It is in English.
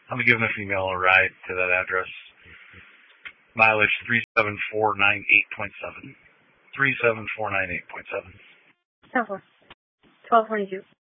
I'm going to give him a female a ride to that address. Mileage 37498.7. 37498.7. 1222.